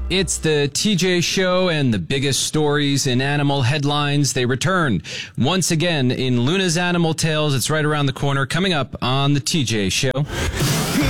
It's the TJ Show, and the biggest stories in animal headlines, they return once again in Luna's Animal Tales. It's right around the corner, coming up on the TJ Show.